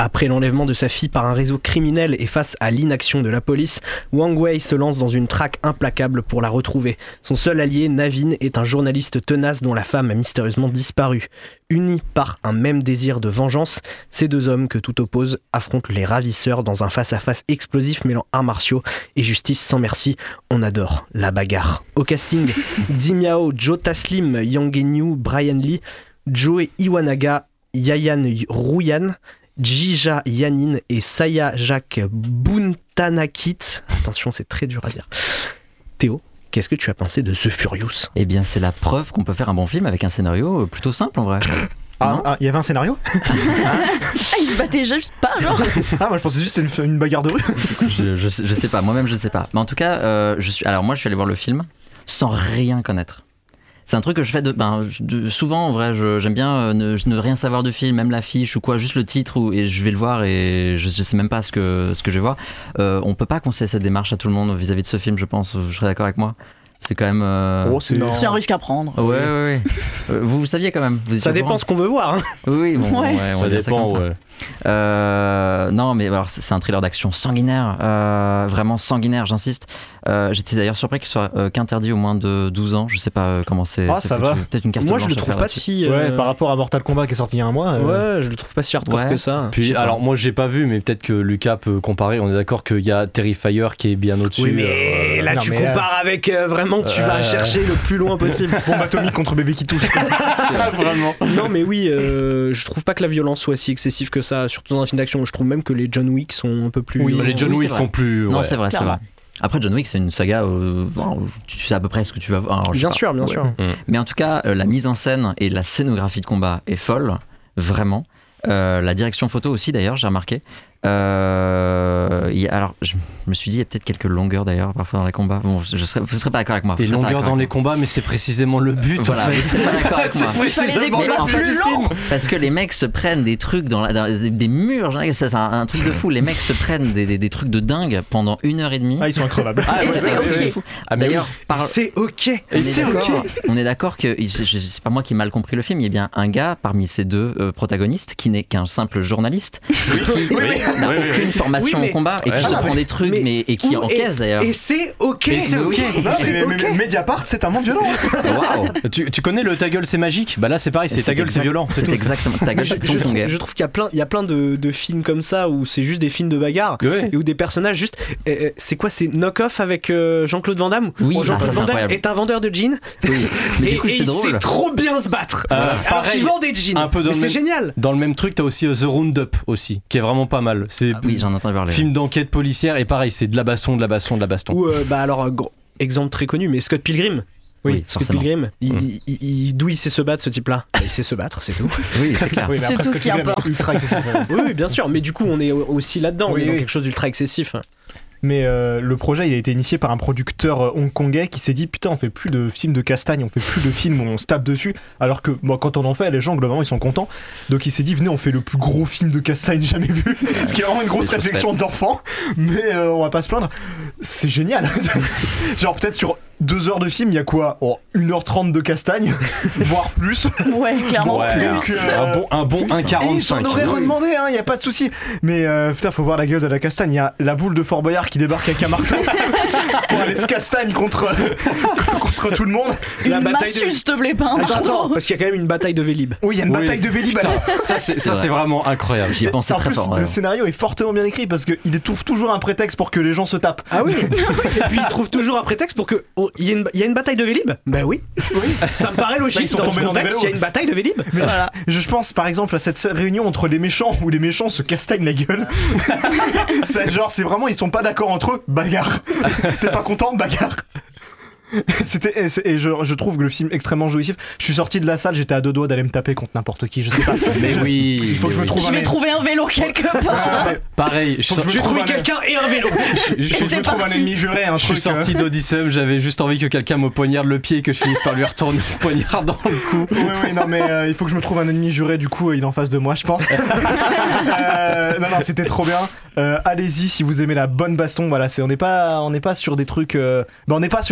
Après l'enlèvement de sa fille par un réseau criminel et face à l'inaction de la police, Wang Wei se lance dans une traque implacable pour la retrouver. Son seul allié, Navin, est un journaliste tenace dont la femme a mystérieusement disparu. Unis par un même désir de vengeance, ces deux hommes que tout oppose affrontent les ravisseurs dans un face-à-face explosif mêlant arts martiaux et justice sans merci. On adore la bagarre. Au casting, Di Miao, Joe Taslim, Yang Genyu, Brian Lee, Joe Iwanaga, Yayan Rouyan, Jija Yanin et Saya Jacques Buntanakit. Attention, c'est très dur à dire. Théo, qu'est-ce que tu as pensé de The Furious ? Eh bien, c'est la preuve qu'on peut faire un bon film avec un scénario plutôt simple en vrai. Il y avait un scénario ? Il se battait juste pas, genre. Moi je pensais juste que c'était une bagarre de rue. je sais pas, moi-même je sais pas. Mais en tout cas, je suis allé voir le film sans rien connaître. C'est un truc que je fais souvent en vrai, j'aime bien ne rien savoir du film, même l'affiche ou quoi, juste le titre et je vais le voir et je sais même pas ce que je vais voir. On peut pas conseiller cette démarche à tout le monde vis-à-vis de ce film, je pense, vous serez d'accord avec moi. C'est quand même. C'est un risque à prendre. Ouais. Vous saviez quand même. Ça dépend ce qu'on veut voir. Hein. Oui, bon, ouais. On ça va dire dépend, ça comme ça. Non, mais alors c'est un thriller d'action sanguinaire, vraiment sanguinaire, j'insiste. J'étais d'ailleurs surpris qu'il soit qu'interdit au moins de 12 ans. Je sais pas comment c'est. Ça va. Peut-être une carte Moi, blanche je le à trouve faire pas là-dessus. si. Par rapport à Mortal Kombat qui est sorti il y a un mois. Ouais, je le trouve pas si hardcore que ça. Puis, alors, moi, j'ai pas vu, mais peut-être que Lucas peut comparer. On est d'accord qu'il y a Terrifier qui est bien au-dessus. Oui, mais là, tu compares avec vraiment, tu vas chercher le plus loin possible. Bombe atomique contre bébé qui tousse. Vraiment. Non, mais oui, je trouve pas que la violence soit si excessive que ça, surtout dans un film d'action. Je trouve même que les John Wick sont un peu plus. Oui, les John Wick sont plus. Non, ouais. c'est vrai. Après, John Wick, c'est une saga, tu sais à peu près ce que tu vas voir. Alors, Bien sûr. Mais en tout cas, la mise en scène et la scénographie de combat est folle, vraiment. La direction photo aussi, d'ailleurs, j'ai remarqué. Alors, je me suis dit, il y a peut-être quelques longueurs d'ailleurs, parfois dans les combats. Bon, vous ne serez pas d'accord avec moi. Des longueurs dans les combats, mais c'est précisément le but. Voilà, en fait. c'est pas d'accord avec moi. Il fallait des combats plus longs. Parce que les mecs se prennent des trucs dans des murs, genre, c'est un truc de fou. Les mecs se prennent des trucs de dingue pendant 1h30. Ils sont increvables. C'est ok. D'ailleurs, c'est ok. On est d'accord que c'est pas moi qui ai mal compris le film. Il y a bien un gars parmi ces deux protagonistes qui n'est qu'un simple journaliste, qui n'a aucune formation au combat et qui se prend des trucs et qui encaisse d'ailleurs. Et c'est ok. Mais Mediapart, c'est un monde violent. Waouh. Tu connais le ta gueule c'est magique? Bah là c'est pareil, c'est ta gueule c'est violent. C'est exactement ta gueule c'est ton gars. Je trouve qu'il y a plein de films comme ça où c'est juste des films de bagarre et où des personnages juste. C'est quoi? C'est knock-off avec Jean-Claude Van Damme? Oui, Jean-Claude Van Damme est un vendeur de jeans. Oui. Mais du coup, c'est il drôle. sait trop bien se battre. Alors qu'il vend des jeans. Un peu dans c'est génial. Dans le même truc, t'as aussi The Roundup aussi, qui est vraiment pas mal. C'est oui, j'en entends parler. Film d'enquête policière et pareil, c'est de la baston. Ou exemple très connu, mais Scott Pilgrim. Oui, Scott forcément. Pilgrim, d'où il sait se battre ce type-là? Il sait se battre, c'est tout. Oui, c'est clair. C'est tout ce qui importe. Oui, bien sûr, mais du coup on est aussi là-dedans, on est dans quelque chose d'ultra excessif. Mais le projet il a été initié par un producteur hongkongais qui s'est dit putain on fait plus de films de castagne, on fait plus de films où on se tape dessus, alors que quand on en fait les gens globalement ils sont contents, donc il s'est dit venez on fait le plus gros film de castagne jamais vu, ce qui est vraiment une grosse réflexion d'enfant, mais on va pas se plaindre, c'est génial. Genre peut-être sur 2 heures de film, il y a quoi 1h30 de castagne, voire plus. Ouais, clairement plus. Donc, un bon 1,45. Et j'en aurais redemandé, il y a pas de souci. Mais putain, faut voir la gueule de la castagne. Il y a la boule de Fort Boyard qui débarque avec un marteau pour aller se castagne contre tout le monde. Une massue, s'il te plaît, pas un marteau. Parce qu'il y a quand même une bataille de Vélib. Oui, il y a une bataille de Vélib. Ça c'est vraiment incroyable. J'y ai pensé en très plus, fort. le scénario est fortement bien écrit parce qu'il trouve toujours un prétexte pour que les gens se tapent. Ah oui. Et puis il trouve toujours un prétexte pour que il y a une bataille de Vélib. Ben oui. Ça me paraît logique dans ce contexte. Il y a une bataille de Vélib. Mais voilà. Je pense par exemple à cette réunion entre les méchants où les méchants se castagnent la gueule. C'est vraiment ils sont pas d'accord entre eux. Bagarre. T'es pas content? Bagarre. Je trouve le film extrêmement jouissif. Je suis sorti de la salle, j'étais à 2 doigts d'aller me taper contre n'importe qui, je sais pas. Mais oui. Il faut que je me trouve Je vais trouver un vélo quelque part. Pareil. Je vais trouver quelqu'un et un vélo. Je me trouve un ennemi juré, un truc. Je suis sorti d'Odyssey, j'avais juste envie que quelqu'un me poignarde le pied et que je finisse par lui retourner le poignard dans le cou. Oui, non, mais il faut que je me trouve un ennemi juré, du coup, il est en face de moi, je pense. Non, c'était trop bien. Allez-y si vous aimez la bonne baston. Voilà, on n'est pas sur des trucs. On n'est pas sur Mortal Kombat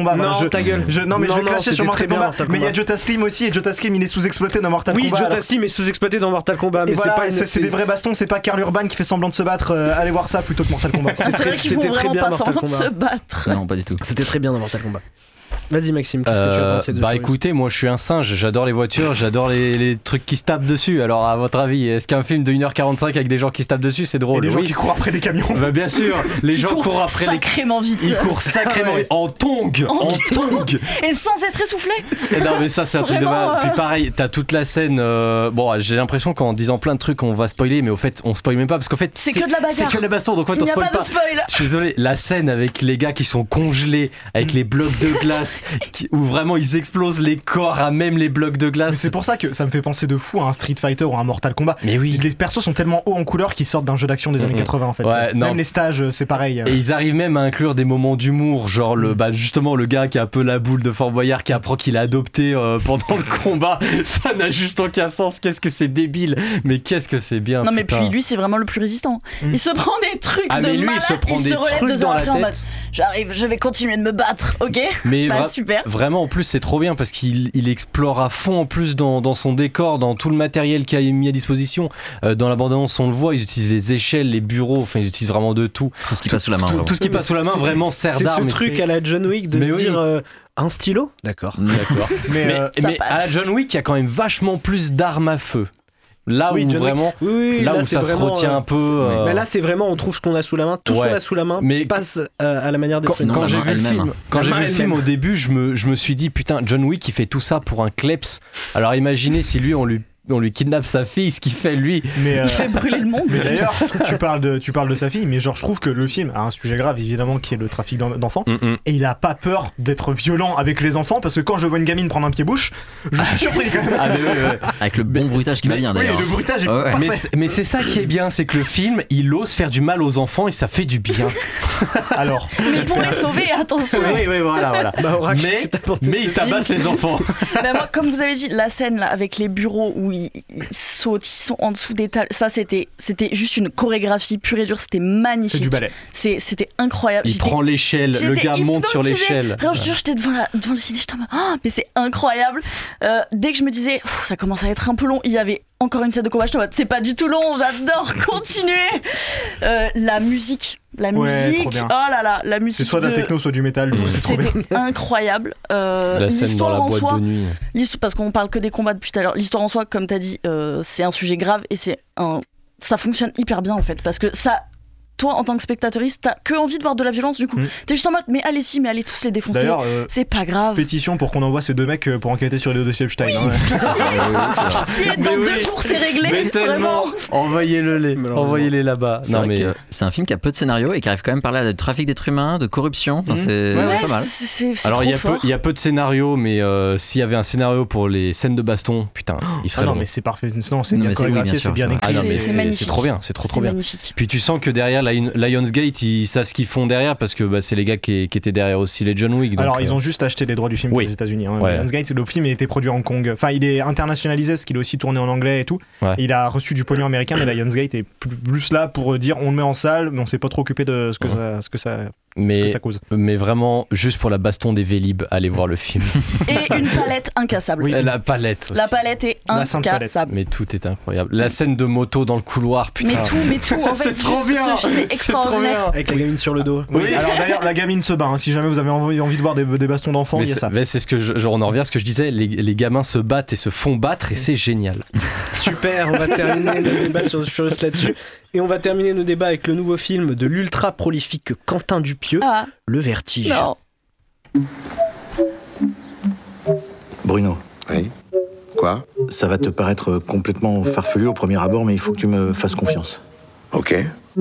Kombat. Non, ta gueule. Non, mais je vais clasher sur c'était Mortal très bien, Kombat. Mortal Mais il y a Kombat. Jota Slim aussi, et Jota Slim il est sous-exploité dans Mortal Oui, Kombat. Jota alors. Slim est sous-exploité dans Mortal Kombat, mais Et voilà, c'est pas c'est des vrais bastons, c'est pas Karl Urban qui fait semblant de se battre. Allez voir ça plutôt que Mortal Kombat. C'est vrai qu'ils font c'était très vraiment bien, pas Mortal semblant de Kombat. se battre. Non, pas du tout. C'était très bien dans Mortal Kombat. Vas-y Maxime, qu'est-ce que tu as pensé de Bah Furious? écoutez, moi je suis un singe, j'adore les voitures, j'adore les trucs qui se tapent dessus. Alors à votre avis, est-ce qu'un film de 1h45 avec des gens qui se tapent dessus, c'est Et drôle? des gens Oui. qui courent après des camions. Bah bien sûr, les Ils gens courent après les... sacrément vite. Ils courent sacrément Ouais. en tongs, en tongs. Et sans être essoufflé. Et non mais ça c'est un truc de Vraiment, mal. Puis pareil, t'as toute la scène. Bon, j'ai l'impression qu'en disant plein de trucs on va spoiler, mais au fait on spoil même pas parce qu'en fait C'est que de la bagarre. C'est que de la baston, donc en fait Il on n'y a spoil pas de pas. spoil. Je suis désolé, la scène avec les gars qui sont congelés, avec les blocs de glace, où vraiment ils explosent les corps à même les blocs de Mais glace. c'est pour ça que ça me fait penser de fou à un Street Fighter ou à un Mortal Kombat. Mais oui. Les persos sont tellement hauts en couleur qu'ils sortent d'un jeu d'action des années 80 en fait. Ouais, non. Même les stages, c'est pareil. Et ils arrivent même à inclure des moments d'humour, genre justement le gars qui a un peu la boule de Fort Boyard qui apprend qu'il a adopté pendant le combat. Ça n'a juste aucun sens. Qu'est-ce que c'est débile. Mais qu'est-ce que c'est bien. Non mais putain. puis lui c'est vraiment le plus résistant. Il se prend des trucs Ah de mais lui malade, il se prend des relève trucs 2 dans heures la après en mode tête. j'arrive, je vais continuer de me battre, ok? Mais Bah super. vraiment en plus c'est trop bien parce qu'il explore à fond en plus dans son décor, dans tout le matériel qu'il a mis à disposition. Dans la bande-annonce on le voit, ils utilisent les échelles, les bureaux, enfin ils utilisent vraiment de tout. Tout ce qui passe sous la main. vraiment. Tout ce qui Mais passe sous la main c'est- vraiment sert C'est ce d'arme. truc à la John Wick de Mais se oui. dire un stylo. D'accord. D'accord. Mais, Ça mais passe. à la John Wick, il y a quand même vachement plus d'armes à feu. Là Oui, où John Wick. vraiment, Oui, là où c'est ça se vraiment, retient un peu. Mais là, c'est vraiment, on trouve ce qu'on a sous la main. Tout ce Ouais. qu'on a sous la main Mais passe à la manière des quand, Sinon, quand la j'ai main vu le elle-même. film, quand La j'ai main vu le film elle-même. au début, je me suis dit putain, John Wick il fait tout ça pour un kleps. Alors imaginez si lui on lui kidnappe sa fille, ce qu'il fait lui. mais, Il fait brûler le monde. mais d'ailleurs, tu parles de sa fille, mais genre je trouve que le film a un sujet grave évidemment qui est le trafic d'enfants. Et il a pas peur d'être violent avec les enfants parce que quand je vois une gamine prendre un pied-bouche, je suis surpris quand même. Ah, mais ouais. Avec le bon bruitage qui va bien Oui, d'ailleurs. le bruitage est Ah ouais. parfait. Mais c'est ça qui est bien, c'est que le film il ose faire du mal aux enfants et ça fait du bien. Alors, Mais pour les sauver, attention. oui, voilà. Bah, Aura, Mais- qu'est-ce que t'as pensé de Mais ce il tabasse film les enfants. Bah, moi, comme vous avez dit, la scène là avec les bureaux où ils sautent, ils sont en dessous des tables, ça c'était juste une chorégraphie pure et dure, c'était magnifique. c'est du ballet. C'était incroyable. Il J'étais- prend l'échelle, le j'étais gars monte sur hypnotisée. l'échelle. Vraiment, je te jure, j'étais devant le ciné, j'étais en mode, oh, mais c'est incroyable. Dès que je me disais, pff, ça commence à être un peu long, il y avait encore une scène de combat, j'étais en mode, c'est pas du tout long, j'adore continuer. La musique, Ouais, musique, trop bien. oh là là, la musique. C'est soit de la techno, soit du métal. Du coup, c'est trop bien. C'était incroyable. La scène dans L'histoire la en boîte soi, de nuit. parce qu'on parle que des combats depuis tout à l'heure. L'histoire en soi, comme t'as dit, c'est un sujet grave et ça fonctionne hyper bien en fait, parce que ça. Toi, en tant que spectatoriste, t'as que envie de voir de la violence du coup. T'es juste en mode, mais allez-y, mais allez tous les défoncer. D'ailleurs, C'est pas grave. pétition pour qu'on envoie ces deux mecs pour enquêter sur les dossiers Epstein. hein. Pitié, dans Mais 2 oui. jours c'est réglé. Mais tellement, Vraiment. envoyez-les, Malheureusement. envoyez-les là-bas. C'est Non vrai mais que c'est un film qui a peu de scénario et qui arrive quand même à parler de trafic d'êtres humains, de corruption. Enfin, c'est Ouais, pas mal. c'est alors trop il y a peu de scénarios, mais s'il y avait un scénario pour les scènes de baston, putain, il serait Ah non, long. mais c'est parfait. Non, c'est Non, bien mais c'est- oui, chorégraphié, bien sûr, c'est bien c'est écrit. Ah non mais C'est c'est magnifique. trop bien, c'est trop C'était bien. magnifique. Puis tu sens que derrière Lionsgate, ils savent ce qu'ils font derrière parce que c'est les gars qui étaient derrière aussi les John Wick. Donc, Alors, ils ont juste acheté les droits du film oui. aux États-Unis. Hein. Ouais. Lionsgate, le film a été produit à Hong Kong. Enfin, il est internationalisé parce qu'il est aussi tourné en anglais et tout. Ouais. Il a reçu du pognon américain, mais Lionsgate est plus là pour dire on le met en salle, mais on s'est pas trop occupé de ce que ça cause. mais vraiment juste pour la baston des Vélib, allez voir le film. Et une palette incassable. Oui. Et la palette aussi. La palette est La sainte palette. incassable. Mais tout est incroyable. La scène de moto dans le couloir, putain. Mais tout, en fait, C'est trop juste bien. ce film est C'est trop extraordinaire. bien. Avec la gamine sur le dos. Oui, alors d'ailleurs, la gamine se bat. hein. Si jamais vous avez envie de voir des bastons d'enfants, Mais il y a ça. c'est ce que on en revient à ce que je disais, les gamins se battent et se font battre et c'est génial. Super, on va terminer nos débats sur Furious là-dessus. Et on va terminer nos débats avec le nouveau film de l'ultra prolifique Quentin Dupieux, Ah, Le Vertige. non. Bruno, Oui. Quoi? ça va te paraître complètement farfelu au premier abord, mais il faut que tu me fasses confiance. Ok.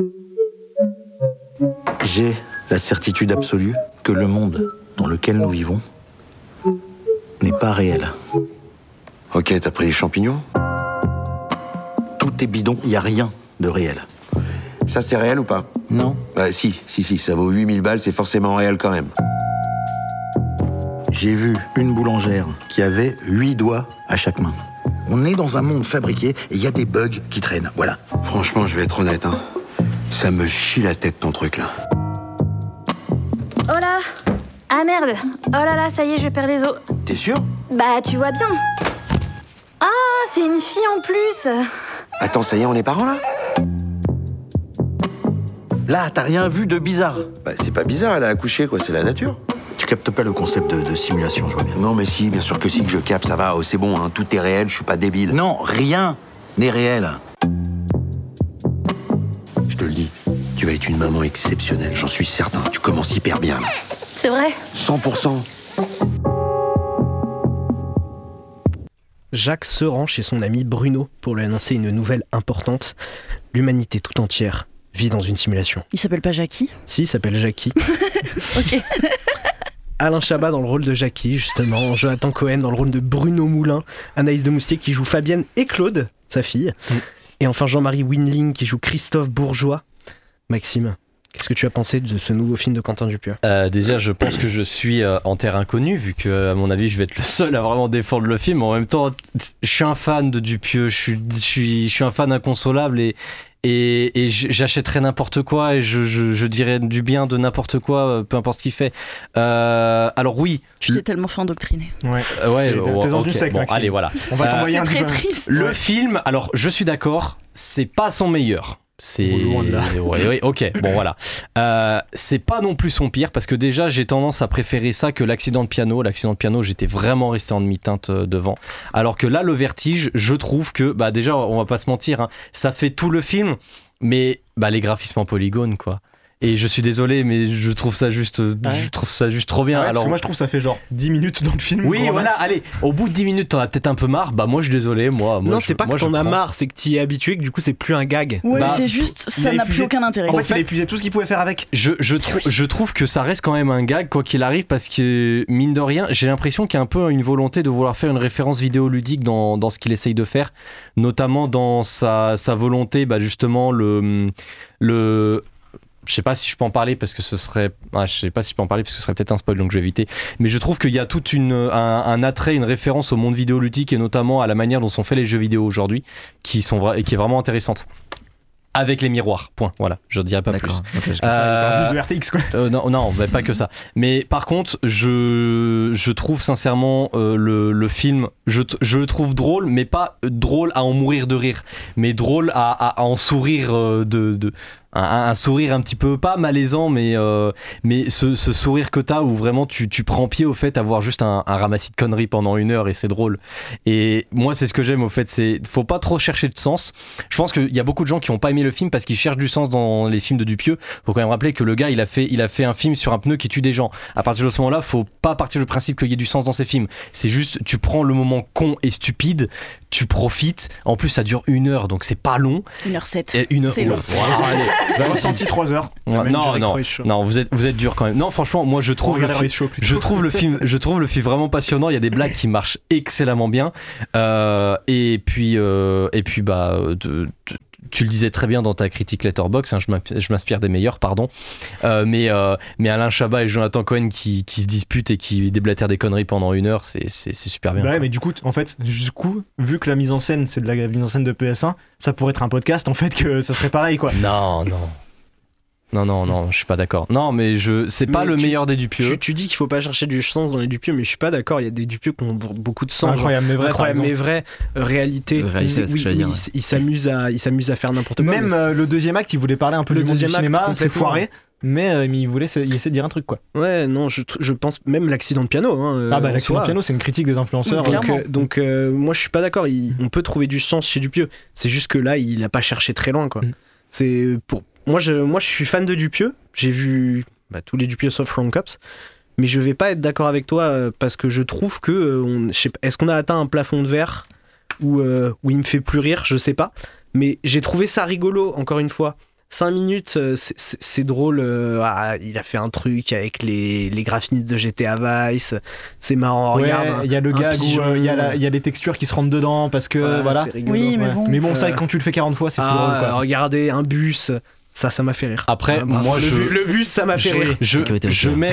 J'ai la certitude absolue que le monde dans lequel nous vivons n'est pas réel. Ok, t'as pris des champignons? Tout est bidon, il n'y a rien de réel. Ça, c'est réel ou pas? Non? Bah, si, ça vaut 8000 balles, c'est forcément réel quand même. J'ai vu une boulangère qui avait 8 doigts à chaque main. On est dans un monde fabriqué et il y a des bugs qui traînent, voilà. Franchement, je vais être honnête, hein. Ça me chie la tête ton truc là. Hola, Ah merde. Oh là là, ça y est, je perds les os. T'es sûr? Bah, tu vois bien. Ah, c'est une fille en plus. Attends, ça y est, on est parents là? Là, t'as rien vu de bizarre. Bah, c'est pas bizarre, elle a accouché, quoi, c'est la nature. Tu captes pas le concept de simulation, je vois bien. Non, mais si, bien sûr que si, que je capte, ça va, c'est bon, hein, tout est réel, je suis pas débile. Non, rien n'est réel. Je te le dis, tu vas être une maman exceptionnelle, j'en suis certain. Tu commences hyper bien, là. C'est vrai. 100%. Jacques se rend chez son ami Bruno pour lui annoncer une nouvelle importante. L'humanité tout entière vit dans une simulation. Il s'appelle pas Jackie? Si, il s'appelle Jackie. Ok. Alain Chabat dans le rôle de Jackie, justement. Jonathan Cohen dans le rôle de Bruno Moulin. Anaïs de Moustier qui joue Fabienne et Claude, sa fille. Et enfin Jean-Marie Winling qui joue Christophe Bourgeois. Maxime, qu'est-ce que tu as pensé de ce nouveau film de Quentin Dupieux? Déjà, je pense que je suis en terre inconnue, vu que, à mon avis, je vais être le seul à vraiment défendre le film. En même temps, je suis un fan de Dupieux, je suis un fan inconsolable et j'achèterais n'importe quoi et je dirais du bien de n'importe quoi, peu importe ce qu'il fait. Alors oui. Tu t'es tellement fait endoctriner. Ouais. T'es dans une secte, bon, Maxime. allez, voilà. On va t'envoyer C'est un très divan. triste. Le film, alors je suis d'accord, c'est pas son meilleur. C'est Loin de là. ouais, ok, bon voilà. C'est pas non plus son pire parce que déjà j'ai tendance à préférer ça que l'accident de piano. L'accident de piano, j'étais vraiment resté en demi-teinte devant. Alors que là, le Vertige, je trouve que bah déjà, on va pas se mentir, hein, ça fait tout le film, mais bah les graphismes en polygone quoi. Et je suis désolé, mais je trouve ça juste, trop bien. Ah ouais, parce Alors que moi je trouve que ça fait genre 10 minutes dans le film. oui, grand voilà, max. allez, au bout de 10 minutes, t'en as peut-être un peu marre. Bah moi, je suis désolé, moi. Non, c'est pas que t'en as prends. marre, c'est que t'y es habitué, que du coup c'est plus un gag. Ouais, Bah, c'est juste, il ça a n'a plus épuisé- aucun intérêt. En fait, il fait, a épuisé tout ce qu'il pouvait faire avec. Je trouve que ça reste quand même un gag, quoi qu'il arrive, parce que, mine de rien, j'ai l'impression qu'il y a un peu une volonté de vouloir faire une référence vidéoludique dans ce qu'il essaye de faire, notamment dans sa volonté, bah, justement, je sais pas si je peux en parler parce que ce serait peut-être un spoil, donc je vais éviter, mais je trouve qu'il y a tout un attrait, une référence au monde vidéoludique et notamment à la manière dont sont faits les jeux vidéo aujourd'hui qui est vraiment intéressante. Avec les miroirs, point, voilà, je dirais pas plus. D'accord. Ok, je Il parle juste de RTX quoi. Non, bah, pas que ça. Mais par contre, je trouve sincèrement le film, je le trouve drôle, mais pas drôle à en mourir de rire, mais drôle à en sourire un sourire un petit peu, pas malaisant, mais ce sourire que t'as où vraiment tu prends pied au fait d'avoir juste un ramassis de conneries pendant 1 heure et c'est drôle. Et moi, c'est ce que j'aime au fait, c'est faut pas trop chercher de sens. Je pense qu'il y a beaucoup de gens qui ont pas aimé le film parce qu'ils cherchent du sens dans les films de Dupieux. Faut quand même rappeler que le gars, il a fait un film sur un pneu qui tue des gens. À partir de ce moment-là, faut pas partir du principe qu'il y ait du sens dans ces films. C'est juste, tu prends le moment con et stupide, tu profites. En plus, ça dure 1 heure, donc c'est pas long. 1h07. Et 1 heure. C'est long. J'ai ressenti 3 heures. Non, vous êtes dur quand même. Non, franchement, moi je trouve je trouve le film vraiment passionnant. Il y a des blagues qui marchent excellemment bien. Et puis bah tu le disais très bien dans ta critique Letterboxd, hein, je m'inspire des meilleurs, pardon. Mais Alain Chabat et Jonathan Cohen qui se disputent et qui déblatèrent des conneries pendant 1 heure, c'est super bien. Bah ouais, mais du coup, en fait, vu que la mise en scène, c'est de la mise en scène de PS1, ça pourrait être un podcast, en fait, que ça serait pareil, quoi. Non, je suis pas d'accord. Non, mais c'est pas le meilleur des Dupieux. Tu dis qu'il faut pas chercher du sens dans les Dupieux, mais je suis pas d'accord. Il y a des Dupieux qui ont beaucoup de sens. Incroyable mais vrai, Incroyable mais vrai. Réalité. Il s'amuse à faire n'importe quoi. Même le deuxième acte, il voulait parler un peu du monde du cinéma, c'est foiré. Mais il essaie de dire un truc, quoi. Ouais, non, je pense même l'accident de piano. L'accident de piano, c'est une critique des influenceurs. Donc moi, je suis pas d'accord. On peut trouver du sens chez Dupieux. C'est juste que là, il a pas cherché très loin, quoi. C'est pour moi, je suis fan de Dupieux. J'ai vu tous les Dupieux sauf Wrong Cops. Mais je vais pas être d'accord avec toi parce que je trouve que est-ce qu'on a atteint un plafond de verre où il me fait plus rire, je sais pas. Mais j'ai trouvé ça rigolo, encore une fois. 5 minutes, c'est drôle. Il a fait un truc avec les graphismes de GTA Vice. C'est marrant. Ouais, regarde. Il y a le gag où il y a des textures qui se rentrent dedans parce que voilà. C'est rigolo. Oui, mais bon. Mais bon, ça, quand tu le fais 40 fois, c'est plus drôle, quoi. Regardez un bus. Ça m'a fait rire. Après, moi, le bus, ça m'a fait rire. Je mets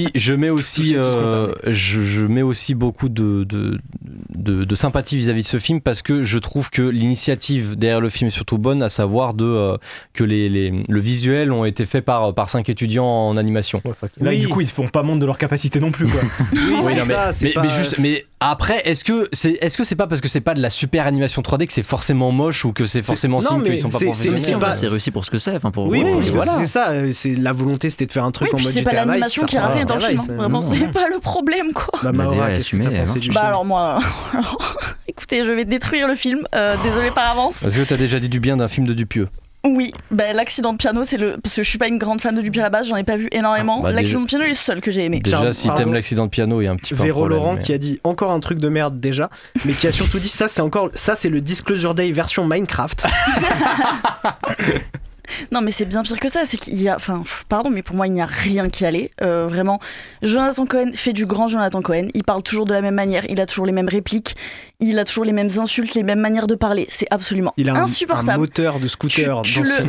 aussi beaucoup de sympathie vis-à-vis de ce film parce que je trouve que l'initiative derrière le film est surtout bonne, à savoir que le visuel ont été faits par 5 étudiants en animation. Là, du coup, ils font pas montre de leur capacité non plus, quoi. Mais après, est-ce que c'est pas parce que c'est pas de la super animation 3D que c'est forcément moche ou que c'est forcément signe qu'ils sont pas professionnels? C'est réussi pour ce que c'est. Oui, parce que c'est ça. C'est la volonté, c'était de faire un truc en mode c'est pas GTA Vice. l'animation qui est ratée dans le film. Vraiment, c'est pas le problème, quoi. Bah, Maora, qu'est-ce que t'as pensé du film? Alors moi, écoutez, je vais détruire le film. Désolé par avance. Est-ce que t'as déjà dit du bien d'un film de Dupieux? Oui, l'accident de piano, parce que je suis pas une grande fan de Dupieux à la base, j'en ai pas vu énormément. L'accident de piano est le seul que j'ai aimé. Déjà, si t'aimes l'accident de piano, il y a un petit peu Véro Laurent qui a dit encore un truc de merde déjà, mais qui a surtout dit ça c'est le Disclosure Day version Minecraft. Non mais c'est bien pire que ça, c'est qu'il y a, pardon mais pour moi il n'y a rien qui allait, vraiment. Jonathan Cohen fait du grand Jonathan Cohen, il parle toujours de la même manière, il a toujours les mêmes répliques, il a toujours les mêmes insultes, les mêmes manières de parler, c'est absolument insupportable. Il a un moteur de scooter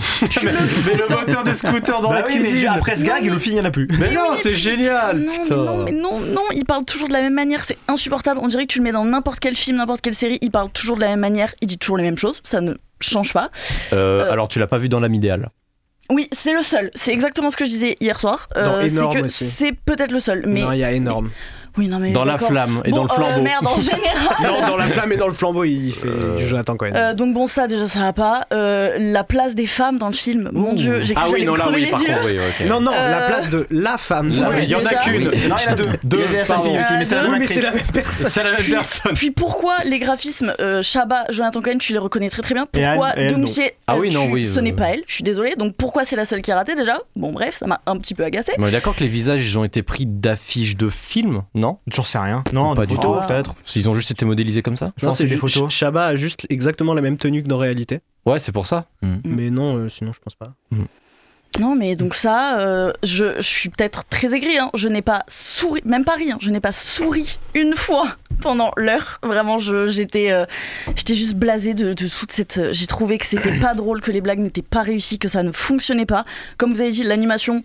Mais le moteur de scooter dans la cuisine. Mais après ce gag, le film il y en a plus. Mais non, c'est génial. Non, il parle toujours de la même manière, c'est insupportable, on dirait que tu le mets dans n'importe quel film, n'importe quelle série, il parle toujours de la même manière, il dit toujours les mêmes choses, ça ne change pas. Alors tu l'as pas vu dans L'âme idéale? Oui, c'est le seul. C'est exactement ce que je disais hier soir. C'est peut-être le seul. Mais non, il y a énorme. Oui, non, mais dans la flamme et dans le flambeau. Merde, en général. Non, dans la flamme et dans le flambeau, il fait du Jonathan Cohen. Donc bon, ça déjà, ça va pas. La place des femmes dans le film, mon Dieu, j'ai cru que j'allais crever les yeux. Non, la place de la femme. Il y en a qu'une. Non, il y en a deux. Il y a sa fille aussi, mais c'est la même personne. C'est la même personne. Puis pourquoi les graphismes Chabat, Jonathan Cohen, tu les reconnais très très bien. Pourquoi Doomsier, ce n'est pas elle. Je suis désolée. Donc pourquoi c'est la seule qui a raté déjà? Bon bref, ça m'a un petit peu agacé. On est d'accord que les visages ils ont été pris d'affiches de films, non? J'en sais rien. Non, pas du tout, peut-être. S'ils ont juste été modélisés comme ça? Non, c'est des photos. Chabat a juste exactement la même tenue que dans réalité. Ouais, c'est pour ça. Mais non, sinon je pense pas. Non, mais donc ça, je suis peut-être très aigrie, hein. Je n'ai pas souri, même pas ri, hein. Je n'ai pas souri une fois pendant l'heure. Vraiment, j'étais juste blasée de toute cette... J'ai trouvé que c'était pas drôle, que les blagues n'étaient pas réussies, que ça ne fonctionnait pas. Comme vous avez dit, l'animation,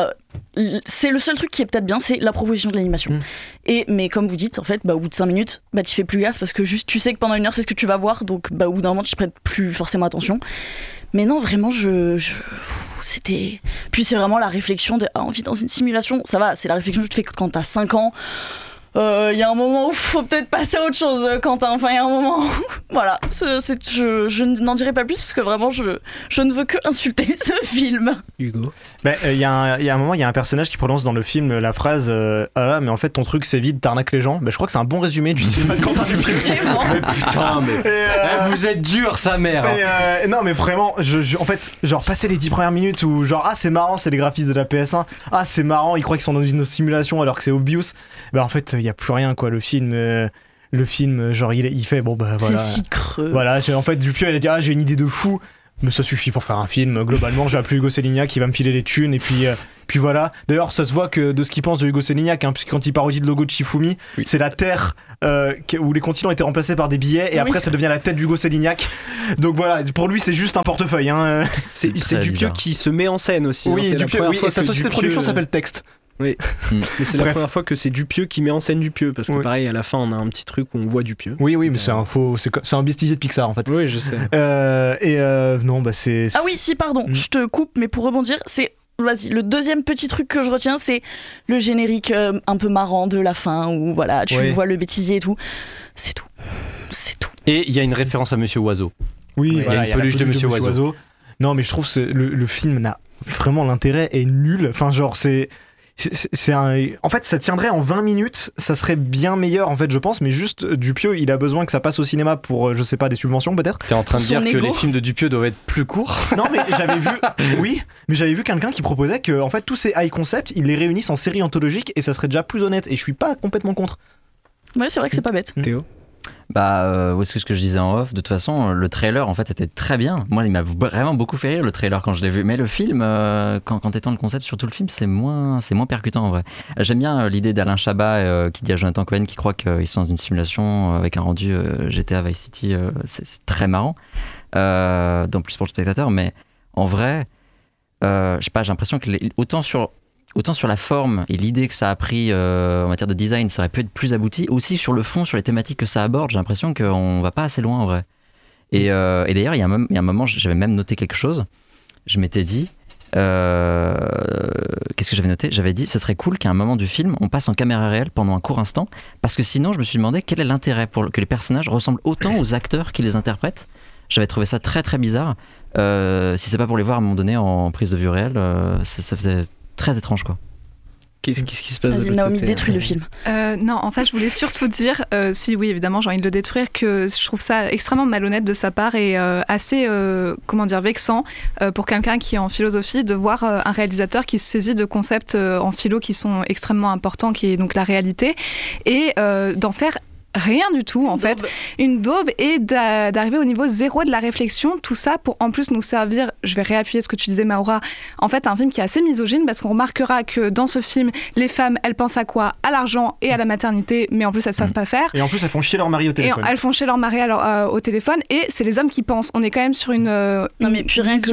c'est le seul truc qui est peut-être bien, c'est la proposition de l'animation. Mais comme vous dites, en fait, au bout de 5 minutes, tu fais plus gaffe parce que juste tu sais que pendant une heure, c'est ce que tu vas voir, donc au bout d'un moment, tu prêtes plus forcément attention. Mais non, vraiment, c'était... Puis c'est vraiment la réflexion de on vit dans une simulation. Ça va, c'est la réflexion que tu fais quand t'as 5 ans. Il y a un moment où il faut peut-être passer à autre chose, Quentin. Enfin, il y a un moment où... Voilà, je n'en dirai pas plus parce que vraiment, je ne veux que insulter ce film. Hugo. Il y a un moment, il y a un personnage qui prononce dans le film la phrase ah là, mais en fait, ton truc, c'est vide, t'arnaques les gens. Je crois que c'est un bon résumé du cinéma de Quentin Dupieux. Mais putain, vous êtes dur, sa mère. Non, mais vraiment, en fait, genre, passer les 10 premières minutes où, genre, c'est marrant, c'est les graphismes de la PS1. C'est marrant, ils croient qu'ils sont dans une simulation alors que c'est obvious. En fait, il y a plus rien, quoi. Le film, genre, il fait voilà. C'est si creux. Voilà, en fait, Dupieux, elle a dit j'ai une idée de fou, mais ça suffit pour faire un film. Globalement, j'ai appelé Hugo Célignac qui va me filer les thunes, et puis voilà. D'ailleurs, ça se voit que de ce qu'il pense de Hugo Célignac, puisque quand il parodie le logo de Shifumi, c'est la Terre où les continents étaient remplacés par des billets, et après ça devient la tête d'Hugo Célignac. Donc voilà, pour lui, c'est juste un portefeuille. C'est Dupieux qui se met en scène aussi. Oui, c'est Dupieux, et sa société de production s'appelle Texte. Oui, mais c'est la première fois que c'est Dupieux qui met en scène Dupieux, parce que pareil, à la fin, on a un petit truc où on voit Dupieux. Oui, mais c'est un bêtisier de Pixar en fait. Oui, je sais. C'est... Ah oui, si, pardon, je te coupe, mais pour rebondir, vas-y, le deuxième petit truc que je retiens, c'est le générique un peu marrant de la fin, où voilà, tu vois le bêtisier et tout. C'est tout. Et il y a une référence à Monsieur Oiseau. Oui, il y a une peluche de Monsieur Oiseau. Non, mais je trouve que le film n'a vraiment l'intérêt est nul. Enfin, genre, en fait, ça tiendrait en 20 minutes, ça serait bien meilleur en fait, je pense, mais juste Dupieux, il a besoin que ça passe au cinéma pour, je sais pas, des subventions peut-être. T'es en train de dire que les films de Dupieux doivent être plus courts? Non, mais j'avais vu quelqu'un qui proposait que en fait tous ces high concepts, ils les réunissent en série anthologique et ça serait déjà plus honnête, et je suis pas complètement contre. Ouais, c'est vrai que c'est pas bête. Théo? C'est ce que je disais en off. De toute façon, le trailer en fait était très bien. Moi, il m'a vraiment beaucoup fait rire le trailer quand je l'ai vu. Mais le film, quand étant le concept, surtout le film, c'est moins percutant en vrai. J'aime bien l'idée d'Alain Chabat qui dit à Jonathan Cohen qui croit qu'ils sont dans une simulation avec un rendu GTA Vice City. C'est très marrant. En plus pour le spectateur, mais en vrai, je sais pas, j'ai l'impression que autant sur la forme et l'idée que ça a pris en matière de design, ça aurait pu être plus abouti. Aussi sur le fond, sur les thématiques que ça aborde, j'ai l'impression qu'on va pas assez loin en vrai. Et d'ailleurs, il y a un moment, j'avais même noté quelque chose. Je m'étais dit, qu'est-ce que j'avais noté ? J'avais dit, ce serait cool qu'à un moment du film, on passe en caméra réelle pendant un court instant, parce que sinon, je me suis demandé quel est l'intérêt pour que les personnages ressemblent autant aux acteurs qui les interprètent. J'avais trouvé ça très très bizarre. Si c'est pas pour les voir à un moment donné en prise de vue réelle, ça faisait très étrange quoi. Qu'est-ce qui se passe? Vas-y, Naomi, détruis le film. Non, en fait, je voulais surtout dire, si oui, évidemment, j'ai envie de le détruire, que je trouve ça extrêmement malhonnête de sa part et assez, vexant pour quelqu'un qui est en philosophie de voir un réalisateur qui se saisit de concepts en philo qui sont extrêmement importants, qui est donc la réalité, et d'en faire rien du tout en fait, une daube, et d'arriver au niveau zéro de la réflexion, tout ça pour en plus nous servir, je vais réappuyer ce que tu disais Maura, en fait un film qui est assez misogyne, parce qu'on remarquera que dans ce film les femmes elles pensent à quoi ? À l'argent et à la maternité, mais en plus elles savent pas faire, et en plus elles font chier leur mari au téléphone, au téléphone, et c'est les hommes qui pensent. On est quand même sur une non mais puis rien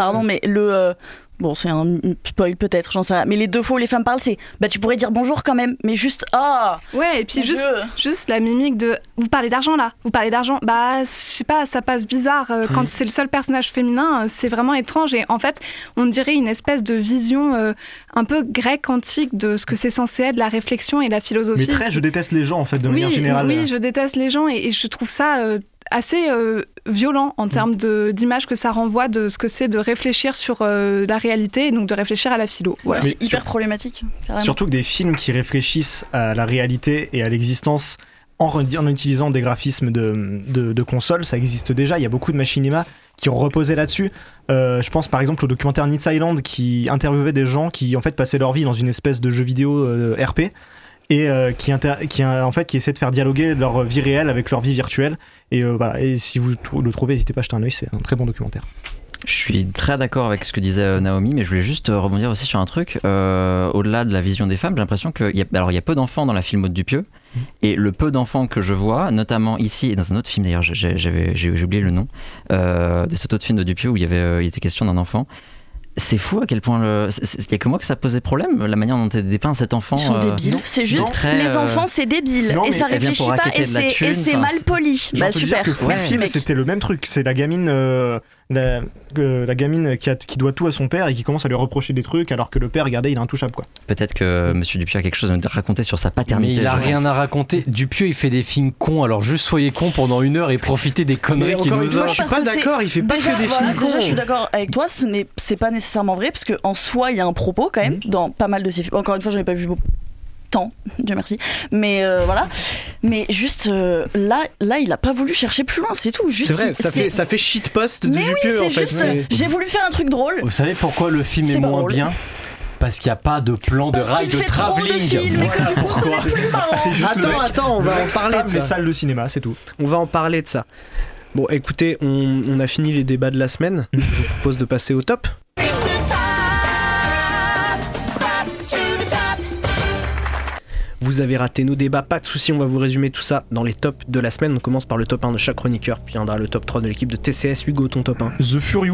que bon, c'est un spoil peut-être, j'en sais rien. Mais les 2 fois où les femmes parlent, c'est tu pourrais dire bonjour quand même, mais juste ouais, et puis juste la mimique de vous parlez d'argent là, vous parlez d'argent, je sais pas, ça passe bizarre quand c'est le seul personnage féminin, c'est vraiment étrange, et en fait, on dirait une espèce de vision un peu grecque antique de ce que c'est censé être la réflexion et la philosophie. Mais je déteste les gens en fait de manière générale. Oui, je déteste les gens et je trouve ça assez violent en termes d'image que ça renvoie de ce que c'est de réfléchir sur la réalité, et donc de réfléchir à la philo. Voilà, c'est hyper problématique. Carrément. Surtout que des films qui réfléchissent à la réalité et à l'existence en utilisant des graphismes de console, ça existe déjà. Il y a beaucoup de machinimas qui ont reposé là-dessus. Je pense par exemple au documentaire Nits Island qui interviewait des gens qui en fait passaient leur vie dans une espèce de jeu vidéo RP, et qui essaie de faire dialoguer leur vie réelle avec leur vie virtuelle, et voilà, et si vous le trouvez, n'hésitez pas à jeter un œil, c'est un très bon documentaire. Je suis très d'accord avec ce que disait Naomi, mais je voulais juste rebondir aussi sur un truc. Au-delà de la vision des femmes, j'ai l'impression qu'il y a peu d'enfants dans la film Aude Dupieux, et le peu d'enfants que je vois, notamment ici et dans un autre film d'ailleurs, j'ai oublié le nom, de cet autre film de Dupieux où il était question d'un enfant. C'est fou à quel point il y a que moi que ça posait problème, la manière dont est dépeint cet enfant. Ils sont débiles. C'est juste les enfants, c'est débile, et ça réfléchit pas, et c'est mal poli. Super. Merci mec. C'était le même truc. C'est la gamine, la gamine qui doit tout à son père et qui commence à lui reprocher des trucs alors que le père, regardez, il est intouchable quoi. Peut-être que Monsieur Dupieux a quelque chose à nous raconter sur sa paternité. Mais il a rien à raconter. Dupieux il fait des films cons, alors juste soyez cons pendant 1 heure et profitez des conneries qu'il nous a. Je suis pas d'accord, il fait pas que des films cons. Déjà, je suis d'accord avec toi, c'est pas nécessairement vrai, parce qu'en soi il y a un propos quand même dans pas mal de ces films. Encore une fois, j'en ai pas vu tant, Dieu merci, mais voilà, mais juste là il a pas voulu chercher plus loin, c'est tout. Juste, c'est vrai, ça fait shitpost de Dupieux en fait. J'ai voulu faire un truc drôle. Vous savez pourquoi le film est moins bien ? Parce qu'il n'y a pas de plan de rail de travelling. Voilà pourquoi. C'est juste attends, on va en parler de ça. Les salles de cinéma, c'est tout. On va en parler de ça. Bon, écoutez, on a fini les débats de la semaine. Je vous propose de passer au top. Vous avez raté nos débats, pas de soucis, on va vous résumer tout ça dans les tops de la semaine. On commence par le top 1 de chaque chroniqueur, puis viendra le top 3 de l'équipe de TCS. Hugo, ton top 1. The Furious